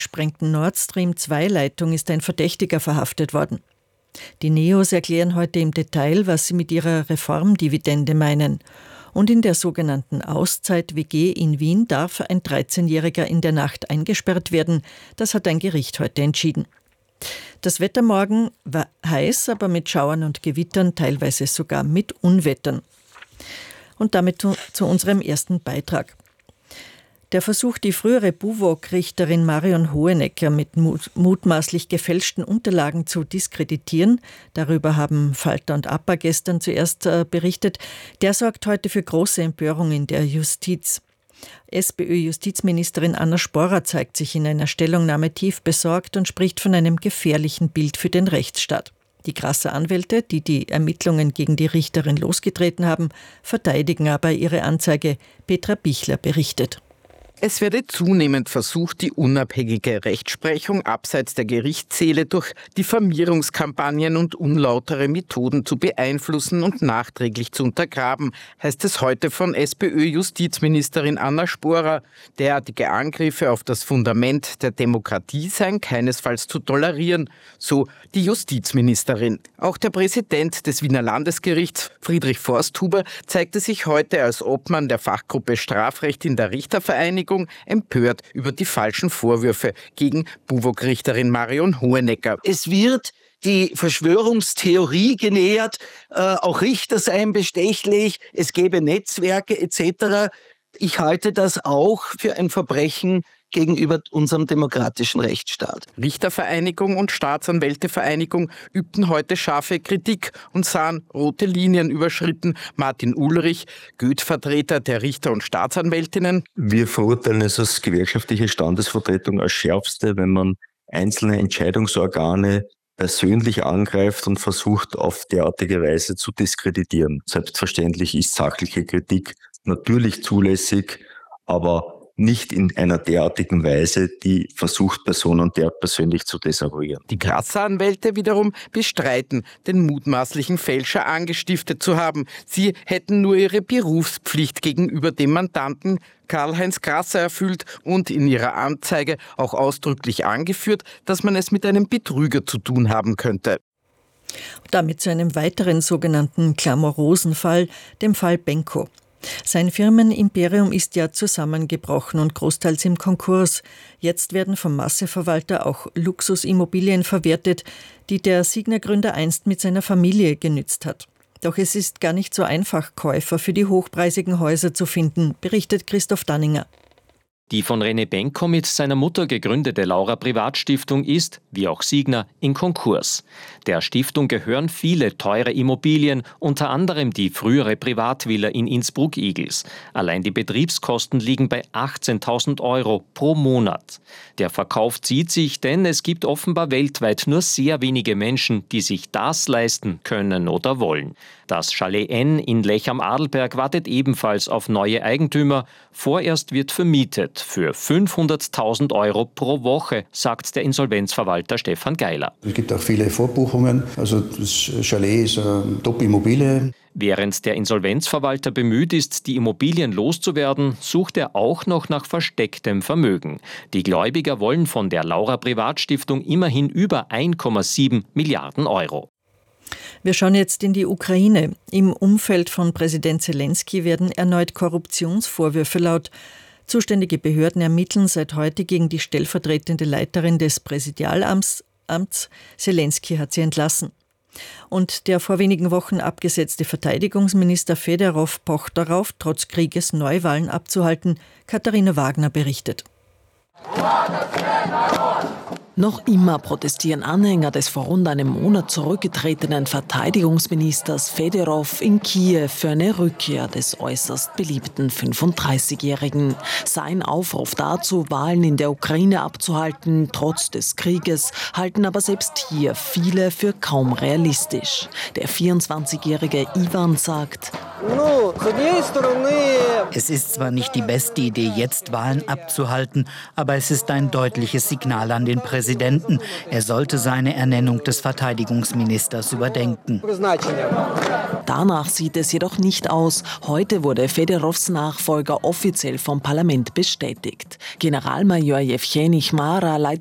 gesprengten Nord Stream 2-Leitung ist ein Verdächtiger verhaftet worden. Die Neos erklären heute im Detail, was sie mit ihrer Reformdividende meinen. Und in der sogenannten Auszeit-WG in Wien darf ein 13-Jähriger in der Nacht eingesperrt werden. Das hat ein Gericht heute entschieden. Das Wetter morgen war heiß, aber mit Schauern und Gewittern, teilweise sogar mit Unwettern. Und damit zu unserem ersten Beitrag. Der Versuch, die frühere BUWOG-Richterin Marion Hohenecker mit mutmaßlich gefälschten Unterlagen zu diskreditieren, darüber haben Falter und APA gestern zuerst berichtet, der sorgt heute für große Empörung in der Justiz. SPÖ-Justizministerin Anna Sporer zeigt sich in einer Stellungnahme tief besorgt und spricht von einem gefährlichen Bild für den Rechtsstaat. Die Grasser Anwälte, die die Ermittlungen gegen die Richterin losgetreten haben, verteidigen aber ihre Anzeige. Petra Bichler berichtet. Es werde zunehmend versucht, die unabhängige Rechtsprechung abseits der Gerichtssäle durch Diffamierungskampagnen und unlautere Methoden zu beeinflussen und nachträglich zu untergraben, heißt es heute von SPÖ-Justizministerin Anna Sporer. Derartige Angriffe auf das Fundament der Demokratie seien keinesfalls zu tolerieren, so die Justizministerin. Auch der Präsident des Wiener Landesgerichts, Friedrich Forsthuber, zeigte sich heute als Obmann der Fachgruppe Strafrecht in der Richtervereinigung empört über die falschen Vorwürfe gegen BUWOG-Richterin Marion Hohenecker. Es wird die Verschwörungstheorie genährt, auch Richter seien bestechlich, es gäbe Netzwerke etc. Ich halte das auch für ein Verbrechen gegenüber unserem demokratischen Rechtsstaat. Richtervereinigung und Staatsanwältevereinigung übten heute scharfe Kritik und sahen rote Linien überschritten. Martin Ulrich, Goethe-Vertreter der Richter und Staatsanwältinnen. Wir verurteilen es als gewerkschaftliche Standesvertretung als schärfste, wenn man einzelne Entscheidungsorgane persönlich angreift und versucht, auf derartige Weise zu diskreditieren. Selbstverständlich ist sachliche Kritik natürlich zulässig, aber nicht in einer derartigen Weise, die versucht, Personen persönlich zu desavouieren. Die Grasser Anwälte wiederum bestreiten, den mutmaßlichen Fälscher angestiftet zu haben. Sie hätten nur ihre Berufspflicht gegenüber dem Mandanten Karl-Heinz Grasser erfüllt und in ihrer Anzeige auch ausdrücklich angeführt, dass man es mit einem Betrüger zu tun haben könnte. Damit zu einem weiteren sogenannten klamorosen Fall, dem Fall Benko. Sein Firmenimperium ist ja zusammengebrochen und großteils im Konkurs. Jetzt werden vom Masseverwalter auch Luxusimmobilien verwertet, die der Signa-Gründer einst mit seiner Familie genützt hat. Doch es ist gar nicht so einfach, Käufer für die hochpreisigen Häuser zu finden, berichtet Christoph Danninger. Die von René Benko mit seiner Mutter gegründete Laura Privatstiftung ist, wie auch Signa, in Konkurs. Der Stiftung gehören viele teure Immobilien, unter anderem die frühere Privatvilla in Innsbruck-Igls. Allein die Betriebskosten liegen bei 18.000 € pro Monat. Der Verkauf zieht sich, denn es gibt offenbar weltweit nur sehr wenige Menschen, die sich das leisten können oder wollen. Das Chalet N in Lech am Adelberg wartet ebenfalls auf neue Eigentümer. Vorerst wird vermietet für 500.000 € pro Woche, sagt der Insolvenzverwalter Stefan Geiler. Es gibt auch viele Vorbuchungen. Also das Chalet ist eine Top-Immobilie. Während der Insolvenzverwalter bemüht ist, die Immobilien loszuwerden, sucht er auch noch nach verstecktem Vermögen. Die Gläubiger wollen von der Laura Privatstiftung immerhin über 1,7 Milliarden €. Wir schauen jetzt in die Ukraine. Im Umfeld von Präsident Zelensky werden erneut Korruptionsvorwürfe laut. Zuständige Behörden ermitteln seit heute gegen die stellvertretende Leiterin des Präsidialamts. Zelensky hat sie entlassen. Und der vor wenigen Wochen abgesetzte Verteidigungsminister Federow pocht darauf, trotz Krieges Neuwahlen abzuhalten. Katharina Wagner berichtet. Noch immer protestieren Anhänger des vor rund einem Monat zurückgetretenen Verteidigungsministers Federow in Kiew für eine Rückkehr des äußerst beliebten 35-Jährigen. Sein Aufruf dazu, Wahlen in der Ukraine abzuhalten, trotz des Krieges, halten aber selbst hier viele für kaum realistisch. Der 24-jährige Ivan sagt: Es ist zwar nicht die beste Idee, jetzt Wahlen abzuhalten, aber es ist ein deutliches Signal an den Präsidenten. Er sollte seine Ernennung des Verteidigungsministers überdenken. Danach sieht es jedoch nicht aus. Heute wurde Fedorovs Nachfolger offiziell vom Parlament bestätigt. Generalmajor Jewgeni Chmara leitet